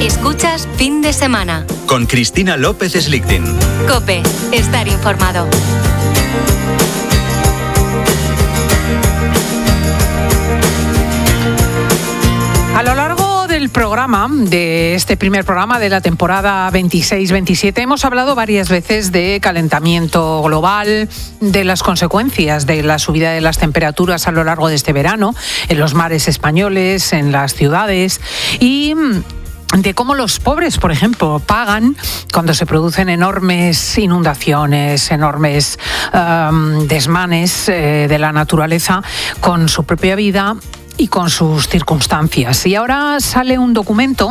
Escuchas Fin de Semana con Cristina López Slichting. COPE. Estar informado. A lo largo del programa, de este primer programa de la temporada 26-27, hemos hablado varias veces de calentamiento global, de las consecuencias de la subida de las temperaturas a lo largo de este verano, en los mares españoles, en las ciudades, y de cómo los pobres, por ejemplo, pagan cuando se producen enormes inundaciones, enormes desmanes de la naturaleza con su propia vida y con sus circunstancias. Y ahora sale un documento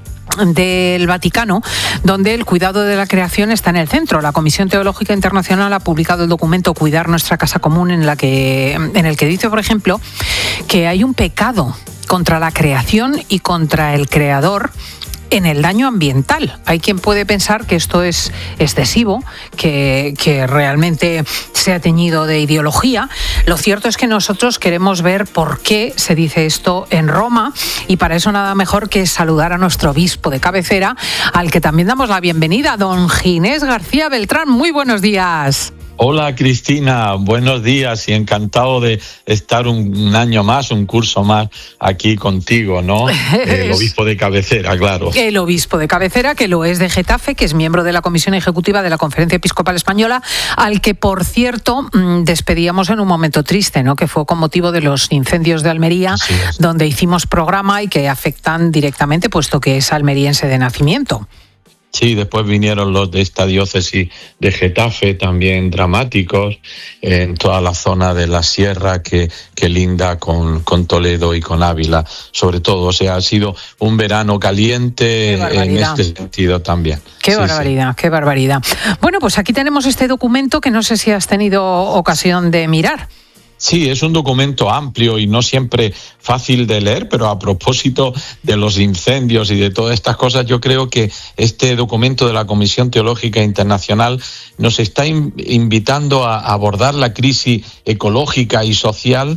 del Vaticano, donde el cuidado de la creación está en el centro. La Comisión Teológica Internacional ha publicado el documento Cuidar nuestra casa común, en el que dice, por ejemplo, que hay un pecado contra la creación y contra el creador en el daño ambiental. Hay quien puede pensar que esto es excesivo, que realmente se ha teñido de ideología. Lo cierto es que nosotros queremos ver por qué se dice esto en Roma, y para eso nada mejor que saludar a nuestro obispo de cabecera, al que también damos la bienvenida, don Ginés García Beltrán. Muy buenos días. Hola Cristina, buenos días y encantado de estar un año más, un curso más aquí contigo, ¿no? El obispo de cabecera, claro. El obispo de cabecera, que lo es de Getafe, que es miembro de la Comisión Ejecutiva de la Conferencia Episcopal Española, al que, por cierto, despedíamos en un momento triste, ¿no? Que fue con motivo de los incendios de Almería, donde hicimos programa y que afectan directamente, puesto que es almeriense de nacimiento. Sí, después vinieron los de esta diócesis de Getafe, también dramáticos, en toda la zona de la sierra que linda con Toledo y con Ávila, sobre todo. O sea, ha sido un verano caliente en este sentido también. Qué barbaridad, qué barbaridad. Bueno, pues aquí tenemos este documento que no sé si has tenido ocasión de mirar. Sí, es un documento amplio y no siempre fácil de leer, pero a propósito de los incendios y de todas estas cosas, yo creo que este documento de la Comisión Teológica Internacional nos está invitando a abordar la crisis ecológica y social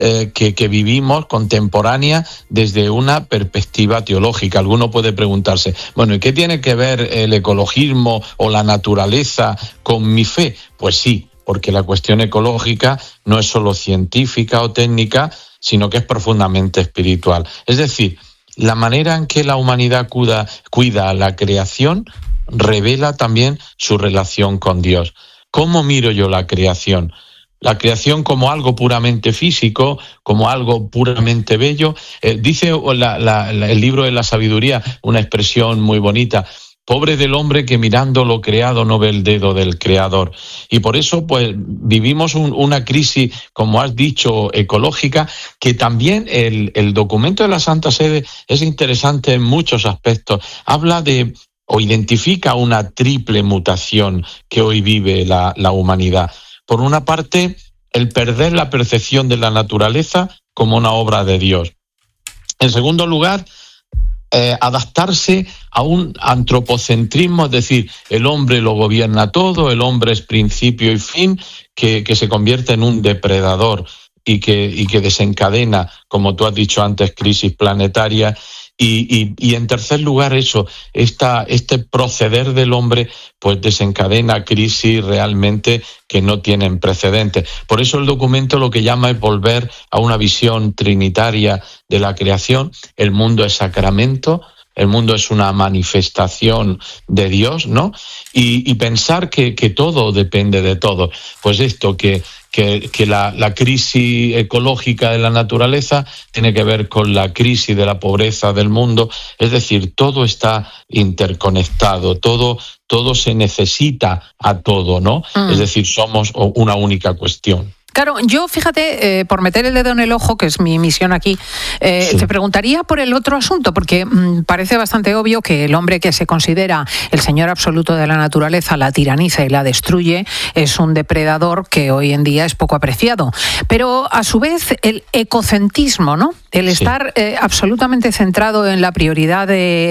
que vivimos contemporánea desde una perspectiva teológica. Alguno puede preguntarse, bueno, ¿y qué tiene que ver el ecologismo o la naturaleza con mi fe? Pues sí, porque la cuestión ecológica no es solo científica o técnica, sino que es profundamente espiritual. Es decir, la manera en que la humanidad cuida a la creación revela también su relación con Dios. ¿Cómo miro yo la creación? La creación como algo puramente físico, como algo puramente bello. Dice el libro de la sabiduría una expresión muy bonita: pobre del hombre que mirando lo creado no ve el dedo del creador. Y por eso pues vivimos una crisis, como has dicho, ecológica, que también el documento de la Santa Sede es interesante en muchos aspectos. Habla de o identifica una triple mutación que hoy vive la humanidad. Por una parte, el perder la percepción de la naturaleza como una obra de Dios. En segundo lugar, adaptarse a un antropocentrismo, es decir, el hombre lo gobierna todo, el hombre es principio y fin, que se convierte en un depredador y que desencadena, como tú has dicho antes, crisis planetaria. Y en tercer lugar, este proceder del hombre pues desencadena crisis realmente que no tienen precedentes. Por eso el documento lo que llama es volver a una visión trinitaria de la creación. El mundo es sacramento, el mundo es una manifestación de Dios, ¿no? Y pensar que todo depende de todo. Pues esto, que la crisis ecológica de la naturaleza tiene que ver con la crisis de la pobreza del mundo. Es decir, todo está interconectado, todo se necesita a todo, ¿no? Es decir, somos una única cuestión. Claro, yo, fíjate, por meter el dedo en el ojo, que es mi misión aquí, te preguntaría por el otro asunto, porque parece bastante obvio que el hombre que se considera el señor absoluto de la naturaleza la tiraniza y la destruye, es un depredador que hoy en día es poco apreciado. Pero, a su vez, el ecocentrismo, ¿no? El estar absolutamente centrado en la prioridad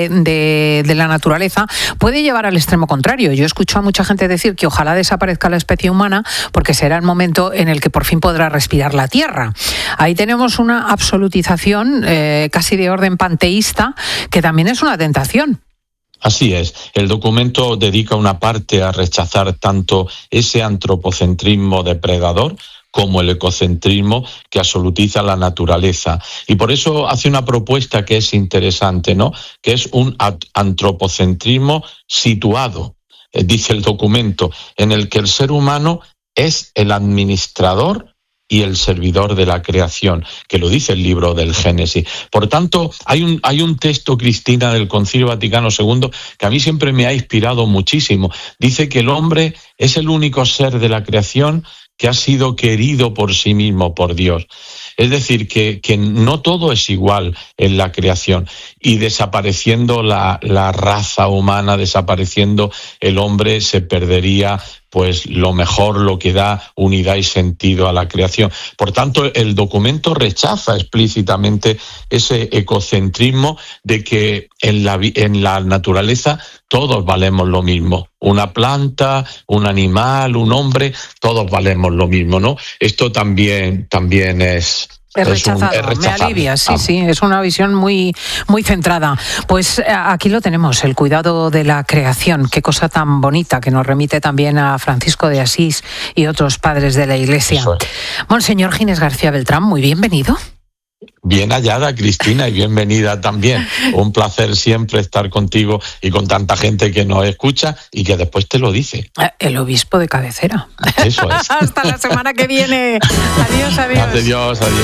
de la naturaleza puede llevar al extremo contrario. Yo escucho a mucha gente decir que ojalá desaparezca la especie humana, porque será el momento en el que por fin podrá respirar la tierra. Ahí tenemos una absolutización casi de orden panteísta, que también es una tentación. Así es, el documento dedica una parte a rechazar tanto ese antropocentrismo depredador como el ecocentrismo que absolutiza la naturaleza. Y por eso hace una propuesta que es interesante, ¿no? Que es un antropocentrismo situado, dice el documento, en el que el ser humano es el administrador y el servidor de la creación, que lo dice el libro del Génesis. Por tanto, hay un texto, Cristina, del Concilio Vaticano II que a mí siempre me ha inspirado muchísimo. Dice que el hombre es el único ser de la creación que ha sido querido por sí mismo, por Dios. Es decir, que no todo es igual en la creación, y desapareciendo la raza humana, desapareciendo el hombre, se perdería pues lo mejor, lo que da unidad y sentido a la creación. Por tanto, el documento rechaza explícitamente ese ecocentrismo de que en la naturaleza todos valemos lo mismo. Una planta, un animal, un hombre, todos valemos lo mismo, ¿no? Esto también es... Es rechazado, me alivia, sí, es una visión muy, muy centrada. Pues aquí lo tenemos, el cuidado de la creación, qué cosa tan bonita, que nos remite también a Francisco de Asís y otros padres de la Iglesia. Monseñor Ginés García Beltrán, muy bienvenido. Bien hallada, Cristina, y bienvenida también. Un placer siempre estar contigo y con tanta gente que nos escucha y que después te lo dice. El obispo de cabecera. Eso es. Hasta la semana que viene. Adiós, adiós. Adiós.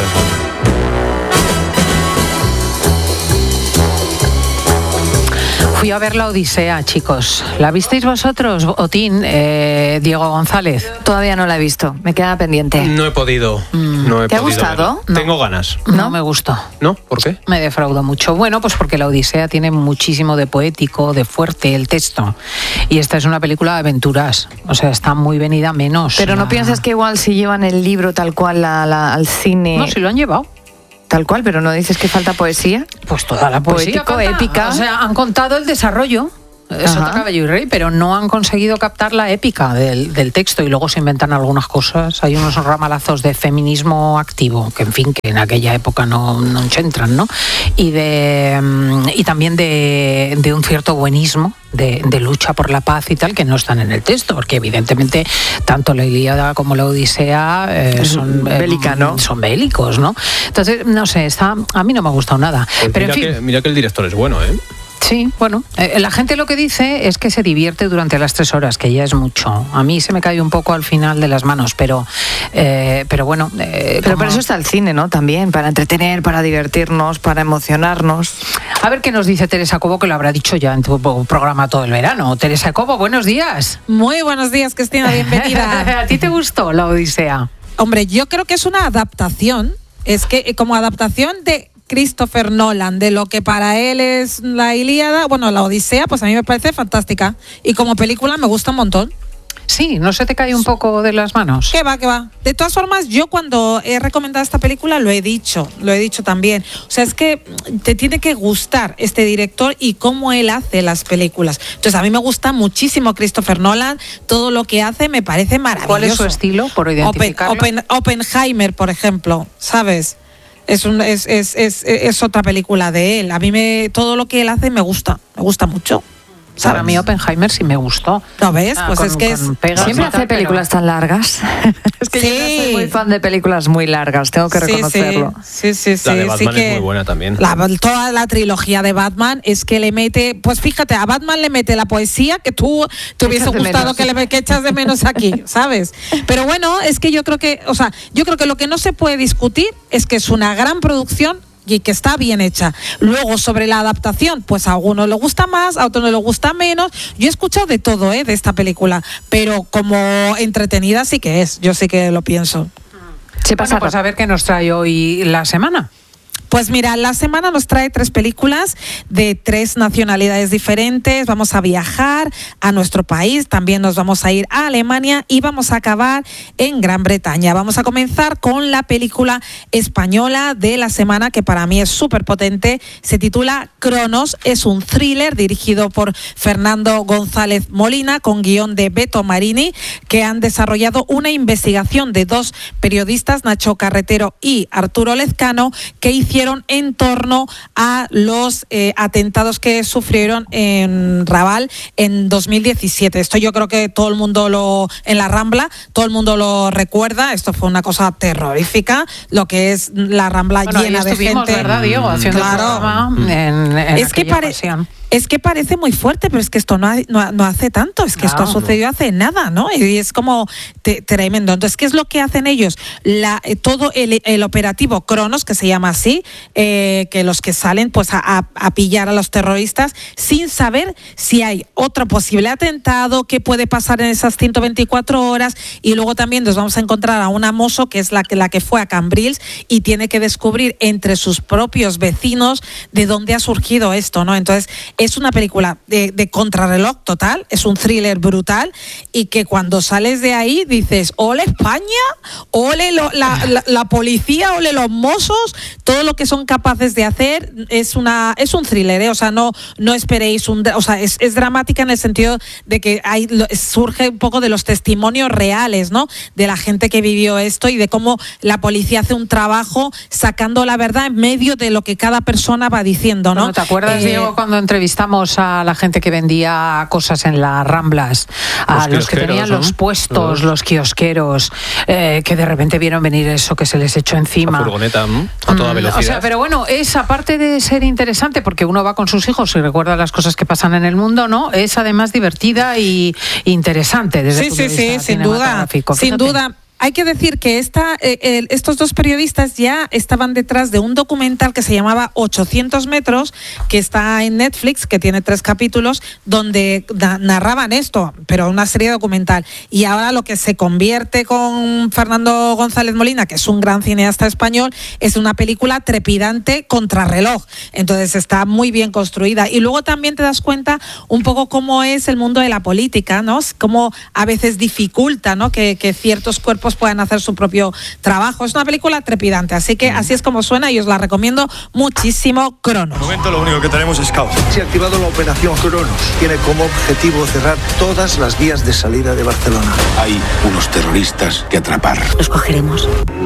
Fui a ver La Odisea, chicos. ¿La visteis vosotros, Otín, Diego González? Todavía no la he visto, me queda pendiente. No he podido. ¿Te ha gustado? No. Tengo ganas. No me gustó. ¿No? ¿Por qué? Me defraudó mucho. Bueno, pues porque La Odisea tiene muchísimo de poético, de fuerte el texto. Y esta es una película de aventuras. O sea, está muy venida menos. Pero ¿no piensas que igual si llevan el libro tal cual al cine? No, si lo han llevado. Tal cual, pero ¿no dices que falta poesía? Pues toda la poesía. Poético, épica. O sea, han contado el desarrollo. Sota, Caballo y Rey, pero no han conseguido captar la épica del texto, y luego se inventan algunas cosas. Hay unos ramalazos de feminismo activo, que en fin, que en aquella época no entran, ¿no? Y también de un cierto buenismo, de lucha por la paz y tal, que no están en el texto, porque evidentemente tanto la Ilíada como la Odisea son bélicos, ¿no? Entonces, no sé, a mí no me ha gustado nada. Pues pero en fin, mira que el director es bueno, ¿eh? Sí, bueno, la gente lo que dice es que se divierte durante las 3 horas, que ya es mucho. A mí se me cae un poco al final de las manos, pero bueno. Pero para eso está el cine, ¿no? También, para entretener, para divertirnos, para emocionarnos. A ver qué nos dice Teresa Cobo, que lo habrá dicho ya en tu programa todo el verano. Teresa Cobo, buenos días. Muy buenos días, Cristina, bienvenida. ¿A ti te gustó La Odisea? Hombre, yo creo que es una adaptación. Es que como adaptación de Christopher Nolan, de lo que para él es la Ilíada, bueno, la Odisea, pues a mí me parece fantástica. Y como película me gusta un montón. Sí, ¿no se te cae un poco de las manos? ¿Qué va? De todas formas, yo cuando he recomendado esta película lo he dicho también. O sea, es que te tiene que gustar este director y cómo él hace las películas. Entonces, a mí me gusta muchísimo Christopher Nolan, todo lo que hace me parece maravilloso. ¿Cuál es su estilo, por identificarlo? Oppenheimer, por ejemplo, ¿sabes? Es otra película de él. A mí todo lo que él hace me gusta mucho. Para mí Oppenheimer sí me gustó. ¿Lo ves? Pues es que siempre hace películas tan largas. Es que yo no soy muy fan de películas muy largas, tengo que reconocerlo. Sí. La de Batman es muy buena también. Toda la trilogía de Batman es que le mete, pues fíjate, a Batman le mete la poesía que tú te hubiese gustado que echas de menos aquí, ¿sabes? Pero bueno, es que yo creo que lo que no se puede discutir es que es una gran producción y que está bien hecha. Luego, sobre la adaptación, pues a algunos le gusta más, a otros no le gusta menos. Yo he escuchado de todo, de esta película, pero como entretenida sí que es. Yo sí que lo pienso. Pues a ver qué nos trae hoy la semana. Pues mira, la semana nos trae 3 películas de 3 nacionalidades diferentes. Vamos a viajar a nuestro país, también nos vamos a ir a Alemania y vamos a acabar en Gran Bretaña. Vamos a comenzar con la película española de la semana, que para mí es súper potente. Se titula Cronos, es un thriller dirigido por Fernando González Molina, con guión de Beto Marini, que han desarrollado una investigación de 2 periodistas, Nacho Carretero y Arturo Lezcano, que hicieron en torno a los atentados que sufrieron en Raval en 2017. Esto yo creo que todo el mundo en la Rambla, todo el mundo lo recuerda. Esto fue una cosa terrorífica, lo que es la Rambla llena de gente. ¿Verdad, Diego? Haciendo el programa en es que Es que parece muy fuerte, pero es que esto no hace tanto, es que esto ha sucedido hace nada, ¿no? Y es como tremendo. Entonces, ¿qué es lo que hacen ellos? Todo el operativo Cronos, que se llama así, que los que salen pues a pillar a los terroristas sin saber si hay otro posible atentado, qué puede pasar en esas 124 horas, y luego también nos vamos a encontrar a una mozo que es la que fue a Cambrils y tiene que descubrir entre sus propios vecinos de dónde ha surgido esto, ¿no? Entonces, es una película de contrarreloj total, es un thriller brutal, y que cuando sales de ahí dices, ole España, ole la policía, ole los mozos, todo lo que son capaces de hacer. Es un thriller, o sea, no esperéis es dramática en el sentido de que surge un poco de los testimonios reales, ¿no? De la gente que vivió esto y de cómo la policía hace un trabajo sacando la verdad en medio de lo que cada persona va diciendo, ¿no? Bueno, ¿te acuerdas, Diego, cuando entrevistamos a la gente que vendía cosas en las Ramblas, a los que tenían los puestos, los kiosqueros, que de repente vieron venir eso que se les echó encima? La furgoneta a toda velocidad. O sea, pero bueno, es aparte de ser interesante, porque uno va con sus hijos y recuerda las cosas que pasan en el mundo, ¿no? Es además divertida y interesante desde el punto de vista cinematográfico. Sin duda. Hay que decir que estos 2 periodistas ya estaban detrás de un documental que se llamaba 800 metros, que está en Netflix, que tiene 3 capítulos, donde narraban esto, pero una serie documental. Y ahora lo que se convierte con Fernando González Molina, que es un gran cineasta español, es una película trepidante contrarreloj. Entonces está muy bien construida. Y luego también te das cuenta un poco cómo es el mundo de la política, ¿no? Cómo a veces dificulta, ¿no? que ciertos cuerpos puedan hacer su propio trabajo. Es una película trepidante, así que así es como suena y os la recomiendo muchísimo. Cronos. De momento lo único que tenemos es caos. Se ha activado la operación Cronos. Tiene como objetivo cerrar todas las vías de salida de Barcelona. Hay unos terroristas que atrapar. Los cogeremos.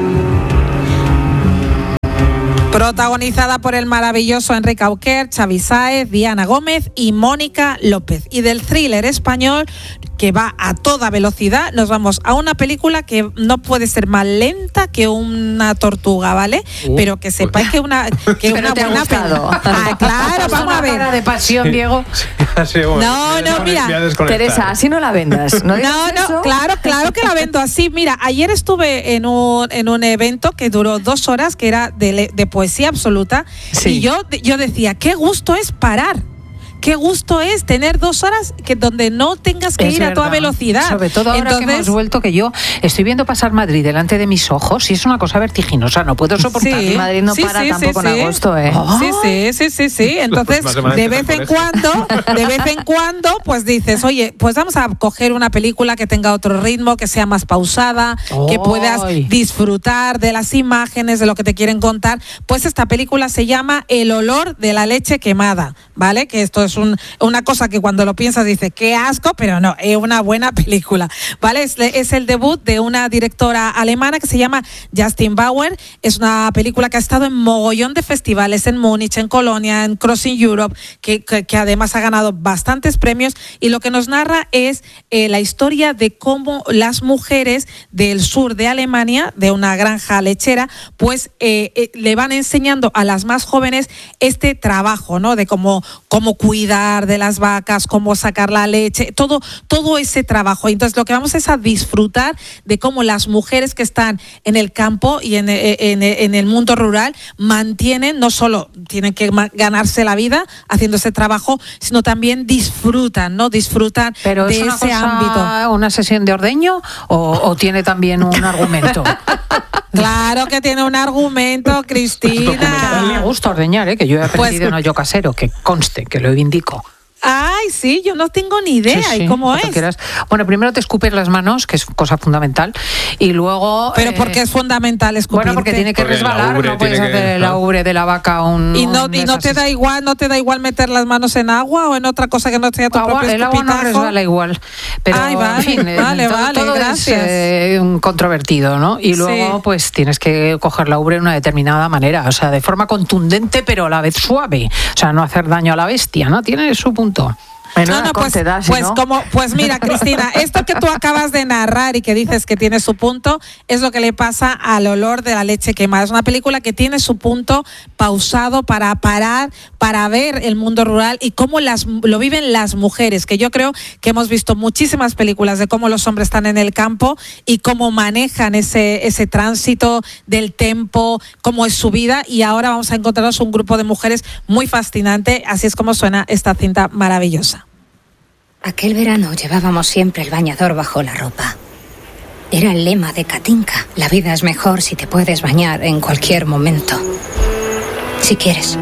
Protagonizada por el maravilloso Enrique Auquer, Xavi Sáez, Diana Gómez y Mónica López. Y del thriller español, que va a toda velocidad, nos vamos a una película que no puede ser más lenta que una tortuga, ¿vale? Pero que sepáis que una buena película. Claro, vamos a ver. Cara de pasión, Diego. No, mira, Teresa, así no la vendas. No, claro que la vendo así. Mira, ayer estuve en un evento que duró 2 horas, que era de poesía absoluta, sí. Y yo decía, qué gusto es parar. Qué gusto es tener 2 horas donde no tengas que ir a toda velocidad. Sobre todo ahora que hemos vuelto, que yo estoy viendo pasar Madrid delante de mis ojos y es una cosa vertiginosa, no puedo soportar. Sí, Madrid no para tampoco en agosto, ¿eh? Sí. Entonces, de vez en cuando, pues dices, oye, pues vamos a coger una película que tenga otro ritmo, que sea más pausada, que puedas disfrutar de las imágenes, de lo que te quieren contar. Pues esta película se llama El olor de la leche quemada, ¿vale? Que esto es una cosa que cuando lo piensas dices, qué asco, pero no, es una buena película, ¿vale? Es el debut de una directora alemana que se llama Justin Bauer. Es una película que ha estado en mogollón de festivales, en Múnich, en Colonia, en Crossing Europe, que además ha ganado bastantes premios, y lo que nos narra es la historia de cómo las mujeres del sur de Alemania, de una granja lechera, pues le van enseñando a las más jóvenes este trabajo, ¿no? De cómo cuidar cuidar de las vacas, cómo sacar la leche, todo ese trabajo. Entonces lo que vamos es a disfrutar de cómo las mujeres que están en el campo y en el mundo rural mantienen, no solo tienen que ganarse la vida haciendo ese trabajo, sino también disfrutan, ¿no? Disfrutan ¿Pero de es una ese cosa, ámbito. ¿Una sesión de ordeño o tiene también un argumento? Claro que tiene un argumento, Cristina. A mí me gusta ordeñar, que yo he aprendido en hoyo casero, que conste, que lo indico. Ay, sí, yo no tengo ni idea. Sí, ¿Y cómo es? Quieras. Bueno, primero te escupes las manos, que es cosa fundamental, y luego... ¿Pero por qué es fundamental escupirte? Bueno, porque tiene que resbalar, no puedes hacer el aure de la vaca ¿Y no te da igual meter las manos en agua o en otra cosa que no sea tu propio escupitajo? El agua no resbala igual. Pero, ay, vale, en fin, vale, todo gracias. Es un controvertido, ¿no? Y luego, pues, tienes que coger la ubre de una determinada manera, o sea, de forma contundente, pero a la vez suave. O sea, no hacer daño a la bestia, ¿no? Tiene su punto. Pues mira, Cristina, esto que tú acabas de narrar y que dices que tiene su punto es lo que le pasa al olor de la leche quemada. Es una película que tiene su punto pausado para parar, para ver el mundo rural y cómo lo viven las mujeres, que yo creo que hemos visto muchísimas películas de cómo los hombres están en el campo y cómo manejan ese tránsito del tempo, cómo es su vida, y ahora vamos a encontrarnos un grupo de mujeres muy fascinante. Así es como suena esta cinta maravillosa. Aquel verano llevábamos siempre el bañador bajo la ropa. Era el lema de Katinka. La vida es mejor si te puedes bañar en cualquier momento. Si quieres.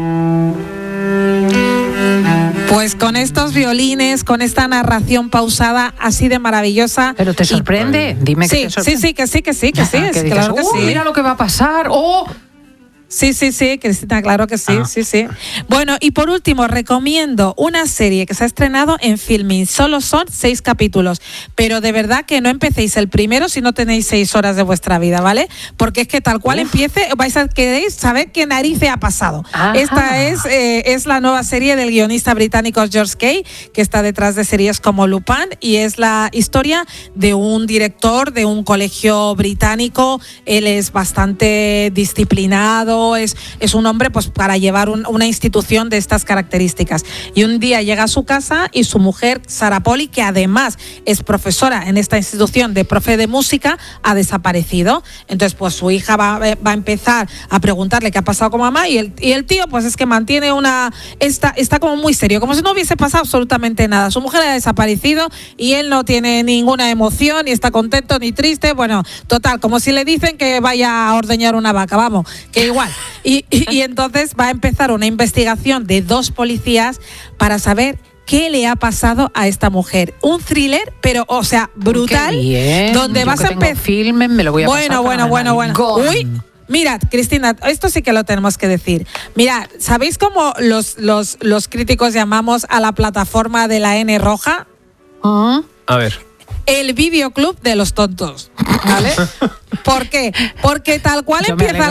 Pues con estos violines, con esta narración pausada así de maravillosa. ¿Pero te sorprende? Dime que te sorprende. Sí, que sí. Claro que sí. Mira lo que va a pasar. Sí, Cristina, claro que sí, sí. Bueno, y por último, recomiendo una serie que se ha estrenado en Filmin. Solo son 6 capítulos, pero de verdad que no empecéis el primero si no tenéis 6 horas de vuestra vida, ¿vale? Porque es que tal cual empiece, vais a querer saber qué narices ha pasado. Ajá. Esta es la nueva serie del guionista británico George Kay, que está detrás de series como Lupin, y es la historia de un director de un colegio británico. Él es bastante disciplinado, es un hombre pues para llevar una institución de estas características, y un día llega a su casa y su mujer Sarah Polley, que además es profesora en esta institución de profe de música, ha desaparecido. Entonces pues su hija va a empezar a preguntarle qué ha pasado con mamá, y el tío pues es que mantiene está como muy serio, como si no hubiese pasado absolutamente nada. Su mujer ha desaparecido y él no tiene ninguna emoción, ni está contento ni triste. Bueno, total, como si le dicen que vaya a ordeñar una vaca, vamos, que igual. Y entonces va a empezar una investigación de 2 policías para saber qué le ha pasado a esta mujer. Un thriller, pero, o sea, brutal, donde yo vas a empezar. Me lo voy a pasar. Bueno. Uy. Mirad, Cristina, esto sí que lo tenemos que decir. Mirad, ¿sabéis cómo los críticos llamamos a la plataforma de la N roja? A ver. El videoclub de los tontos, ¿vale? ¿Por qué? Porque tal cual empieza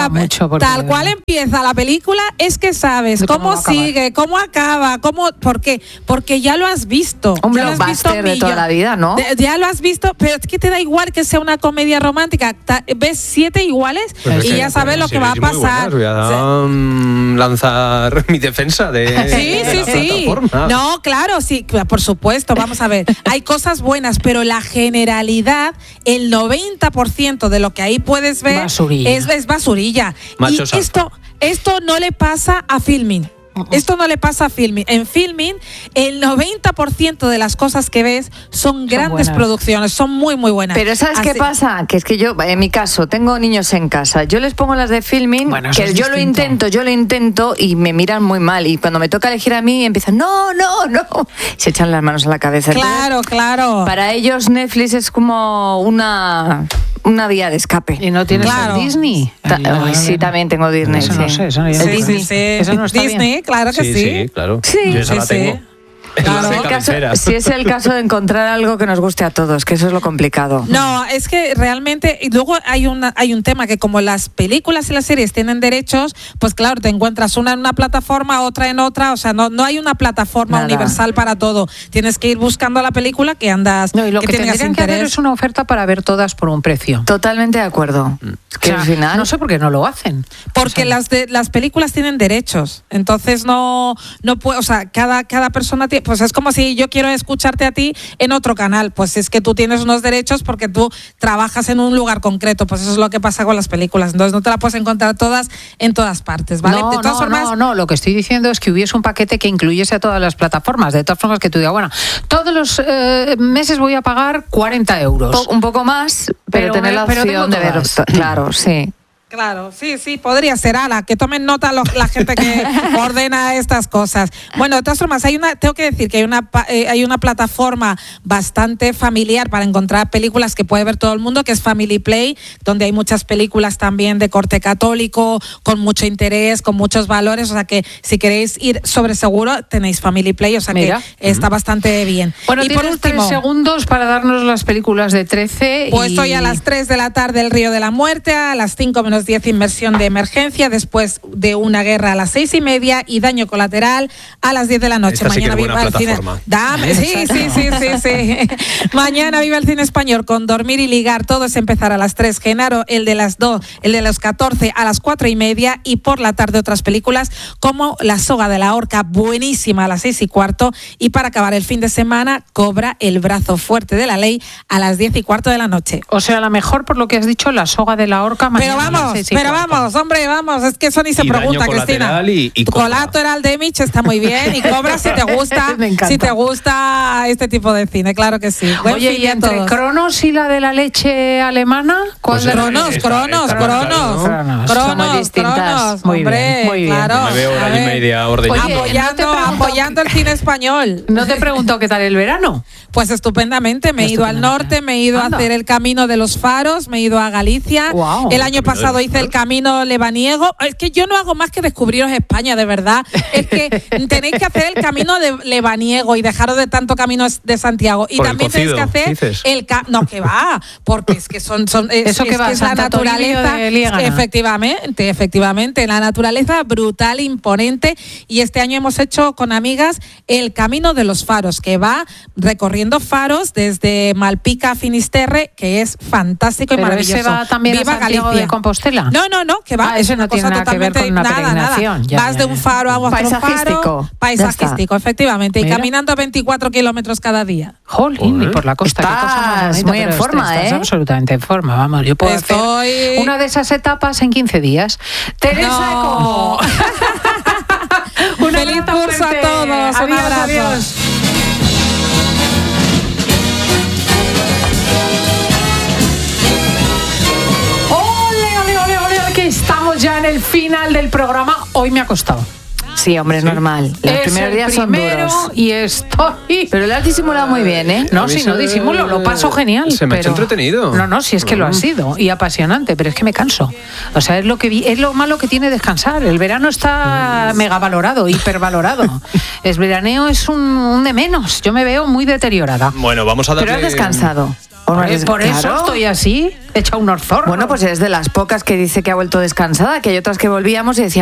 la película, es que sabes cómo sigue, cómo acaba, ¿por qué? Porque ya lo has visto. Un blockbuster de toda la vida, ¿no? Ya lo has visto, pero es que te da igual que sea una comedia romántica. Ves 7 iguales y ya sabes lo que va a pasar. Voy a lanzar mi defensa de la plataforma. No, claro, sí, por supuesto, vamos a ver. Hay cosas buenas, pero la generalidad, el 90% de lo que ahí puedes ver es basurilla. Macho y esto no le pasa a Filmin. Esto no le pasa a Filmin. En Filmin, el 90% de las cosas que ves son grandes producciones, son muy, muy buenas. Pero ¿sabes qué pasa? Que es que yo, en mi caso, tengo niños en casa. Yo les pongo las de Filmin, que yo lo intento y me miran muy mal. Y cuando me toca elegir a mí, empiezan, no. Se echan las manos a la cabeza. Claro. Para ellos Netflix es como una vía de escape. ¿Y no tienes Disney? Sí, también tengo Disney. Eso no sé, eso no Disney, eso no está Disney, bien. claro que sí. Sí, claro. Sí, yo esa la tengo. Claro. Si es el caso de encontrar algo que nos guste a todos, que eso es lo complicado. No, es que realmente, y luego hay un tema que como las películas y las series tienen derechos, pues claro, te encuentras una en una plataforma, otra en otra, o sea, no hay una plataforma universal para todo. Tienes que ir buscando la película que andas, no, y lo que tengas tendrían interés. que hacer es una oferta para ver todas por un precio. Totalmente de acuerdo. Es que al final no sé por qué no lo hacen. Porque las películas tienen derechos, entonces no puede, o sea, cada persona tiene, pues es como si yo quiero escucharte a ti en otro canal, pues es que tú tienes unos derechos porque tú trabajas en un lugar concreto, pues eso es lo que pasa con las películas, entonces no te las puedes encontrar todas en todas partes, ¿vale? De todas formas, no, lo que estoy diciendo es que hubiese un paquete que incluyese a todas las plataformas, de todas formas que tú digas, bueno, todos los meses voy a pagar 40 euros. Un poco más, pero tener la opción de ver, claro, sí. Claro, sí, podría ser. Ala, que tomen nota la gente que ordena estas cosas. Bueno, de todas formas, tengo que decir que hay una plataforma bastante familiar para encontrar películas que puede ver todo el mundo, que es Family Play, donde hay muchas películas también de corte católico, con mucho interés, con muchos valores, o sea que si queréis ir sobre seguro, tenéis Family Play, o sea que está bastante bien. Bueno, y por último, 3 segundos para darnos las películas de 13. Pues hoy a las 3 de la tarde El Río de la Muerte, a las 5 menos 10 Inmersión de Emergencia, después de Una Guerra a las 6:30 y Daño Colateral a las 10 de la noche. Esta Mañana sí viva el cine. Sí. Mañana viva el cine español con Dormir y Ligar. Todo es empezar a las 3. Genaro, el de las 2, el de los 14 a las 4:30 y por la tarde otras películas como La Soga de la Horca, buenísima, a las 6:15 y para acabar el fin de semana Cobra, el brazo fuerte de la ley a las 10:15 de la noche. O sea, la mejor por lo que has dicho, La Soga de la Horca. Pero vamos, hombre, es que eso ni se pregunta, Cristina. Y Colateral de Mitch está muy bien y Cobra si te gusta, si te gusta este tipo de cine, claro que sí. Oye, y entre Cronos y la de la leche alemana, ¿cuál de Cronos? Cronos, muy hombre, bien. Claro. Me veo hora y media ordeñando. Apoyando el cine español. No te pregunto qué tal el verano. Pues estupendamente, me he ido al norte, me he ido a hacer el Camino de los Faros, me he ido a Galicia. Wow. El año pasado hice el Camino Lebaniego. Es que yo no hago más que descubriros España, de verdad. Es que tenéis que hacer el Camino de Lebaniego y dejaros de tanto Camino de Santiago. Y también tenéis que hacer no, que va, porque es que eso que va, es la naturaleza. Efectivamente, la naturaleza brutal, imponente. Y este año hemos hecho con amigas el Camino de los Faros, que va recorriendo faros desde Malpica a Finisterre, que es fantástico y maravilloso. ¿Ese va también Viva a Santiago Galicia. de Compostela? No, que va. Eso no tiene nada que ver con una peregrinación. Vas de un faro a otro faro. Paisajístico, efectivamente. Y caminando 24 kilómetros cada día. Jolín, y por la costa. Estás muy en forma, Estás absolutamente en forma, vamos. Yo puedo hacer una de esas etapas en 15 días. Teresa Eco. Feliz curso a todos. Un abrazo. Adiós. Que estamos ya en el final del programa. Hoy me ha costado. Sí, hombre, es normal. Los primeros días son duros. Y estoy... Pero lo has disimulado muy bien, ¿eh? No, si no disimulo, lo paso genial. Se me ha hecho entretenido. No, si es que lo ha sido. Y apasionante, pero es que me canso. O sea, es lo malo que tiene descansar. El verano está megavalorado, hipervalorado. El veraneo es un de menos. Yo me veo muy deteriorada. Bueno, vamos a darle... Pero has descansado. Por eso estoy así, hecha un orzorro. Bueno, pues eres de las pocas que dice que ha vuelto descansada, que hay otras que volvíamos y decíamos